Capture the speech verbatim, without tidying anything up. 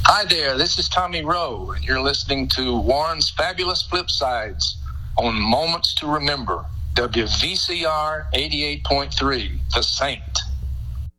Hi there, this is Tommy Rowe, and you're listening to Warren's Fabulous Flipsides on Moments to Remember, W V C R eighty-eight point three, The Saint.